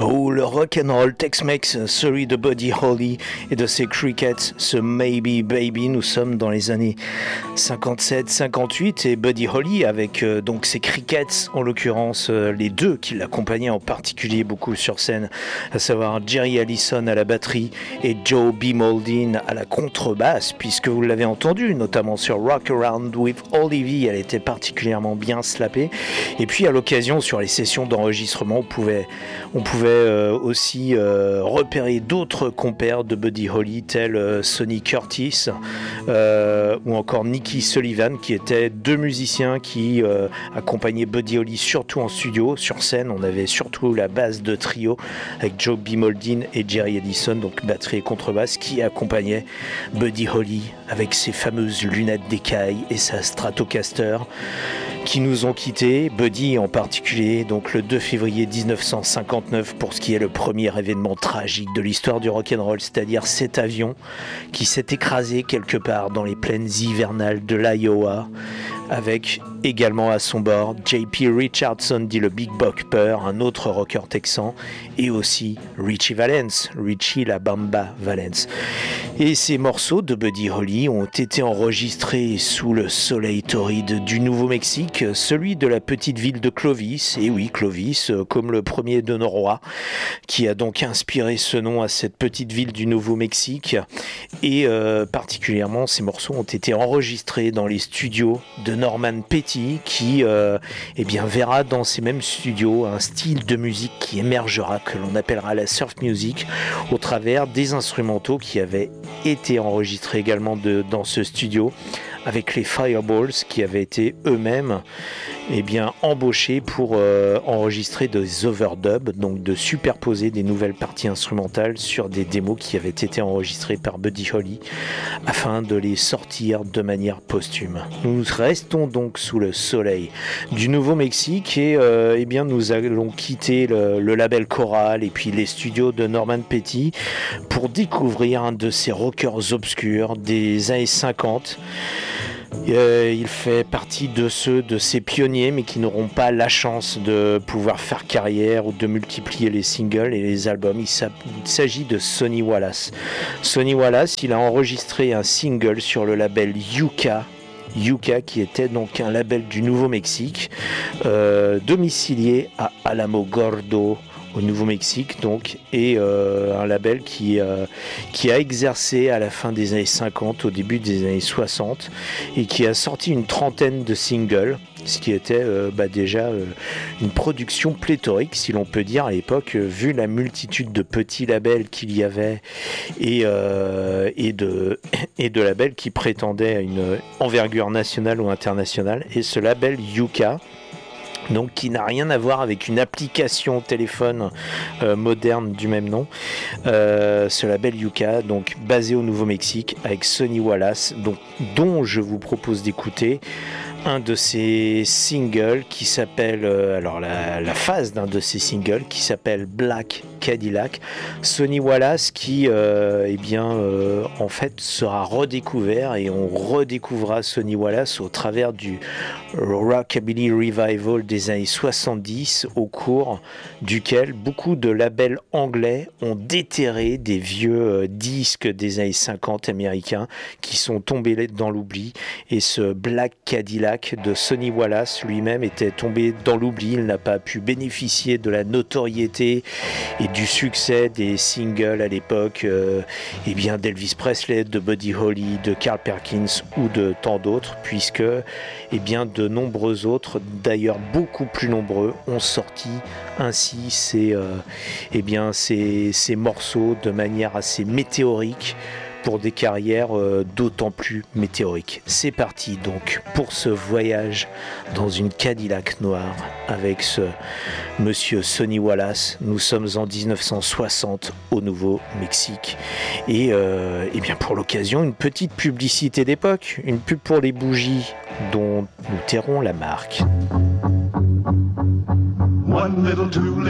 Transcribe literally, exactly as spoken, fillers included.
Oh, le rock'n'roll Tex-Mex, celui de Buddy Holly et de ses Crickets, ce Maybe Baby. Nous sommes dans les années cinquante-sept cinquante-huit et Buddy Holly avec euh, donc ses Crickets, en l'occurrence euh, les deux qui l'accompagnaient en particulier beaucoup sur scène, à savoir Jerry Allison à la batterie et Joe B. Mauldin à la contrebasse, puisque vous l'avez entendu, notamment sur Rock Around with Olivia, elle était particulièrement bien slappée. Et puis à l'occasion, sur les sessions d'enregistrement, on pouvait, on pouvait euh, aussi euh, repérer d'autres compères de Buddy Holly, tels euh, Sonny Curtis euh, ou encore Nicky Sullivan, qui étaient deux musiciens qui euh, accompagnaient Buddy Holly surtout en studio. Sur scène, on avait surtout la basse de trio avec Joe B. Mauldin et Jerry Allison, donc batterie et contrebasse, qui accompagnaient Buddy Holly avec ses fameuses lunettes d'écaille et sa Stratocaster, qui nous ont quittés, Buddy en particulier, donc le deux février dix-neuf cent cinquante-neuf, pour ce qui est le premier événement tragique de l'histoire du rock'n'roll, c'est-à-dire cet avion qui s'est écrasé quelque part dans les plaines hivernales de l'Iowa, avec également à son bord J P Richardson, dit le Big Bopper, un autre rocker texan, et aussi Richie Valens, Richie la Bamba Valens. Et ces morceaux de Buddy Holly ont été enregistrés sous le soleil torride du Nouveau-Mexique, celui de la petite ville de Clovis, et oui Clovis, comme le premier de nos rois, qui a donc inspiré ce nom à cette petite ville du Nouveau-Mexique. Et euh, particulièrement, ces morceaux ont été enregistrés dans les studios de Norman Petty, qui euh, eh bien, verra dans ces mêmes studios un style de musique qui émergera, que l'on appellera la surf music, au travers des instrumentaux qui avaient été enregistrés également de, dans ce studio, avec les Fireballs, qui avaient été eux-mêmes eh bien, embauchés pour euh, enregistrer des overdubs, donc de superposer des nouvelles parties instrumentales sur des démos qui avaient été enregistrées par Buddy Holly, afin de les sortir de manière posthume. Nous restons donc sous le soleil du Nouveau-Mexique et euh, eh bien, nous allons quitter le, le label Choral et puis les studios de Norman Petty pour découvrir un de ces rockers obscurs des années cinquante. Euh, il fait partie de ceux de ces pionniers, mais qui n'auront pas la chance de pouvoir faire carrière ou de multiplier les singles et les albums. Il, il s'agit de Sonny Wallace. Sonny Wallace, il a enregistré un single sur le label Yucca. Yucca, qui était donc un label du Nouveau-Mexique, euh, domicilié à Alamogordo, au Nouveau-Mexique, donc, et euh, un label qui, euh, qui a exercé à la fin des années cinquante, au début des années soixante, et qui a sorti une trentaine de singles, ce qui était euh, bah, déjà euh, une production pléthorique, si l'on peut dire, à l'époque, euh, vu la multitude de petits labels qu'il y avait et, euh, et, de, et de labels qui prétendaient à une envergure nationale ou internationale. Et ce label Yucca, donc qui n'a rien à voir avec une application téléphone euh, moderne du même nom, euh, ce label Yucca, donc basé au Nouveau-Mexique, avec Sonny Wallace, donc, dont je vous propose d'écouter un de ses singles qui s'appelle, euh, alors la, la phase d'un de ses singles qui s'appelle Black Cadillac. Sonny Wallace qui, euh, eh bien, euh, en fait, sera redécouvert, et on redécouvrira Sonny Wallace au travers du Rockabilly Revival des années soixante-dix, au cours duquel beaucoup de labels anglais ont déterré des vieux euh, disques des années cinquante américains qui sont tombés dans l'oubli, et ce Black Cadillac de Sonny Wallace lui-même était tombé dans l'oubli. Il n'a pas pu bénéficier de la notoriété et du succès des singles à l'époque euh, eh bien d'Elvis Presley, de Buddy Holly, de Carl Perkins ou de tant d'autres, puisque eh bien, de nombreux autres, d'ailleurs beaucoup plus nombreux, ont sorti ainsi ces, euh, eh bien, ces, ces morceaux de manière assez météorique, pour des carrières euh, d'autant plus météoriques. C'est parti donc pour ce voyage dans une Cadillac noire avec ce monsieur Sonny Wallace. Nous sommes en dix-neuf cent soixante au Nouveau-Mexique. Et, euh, et bien pour l'occasion, une petite publicité d'époque, une pub pour les bougies dont nous tairons la marque. One little, two little.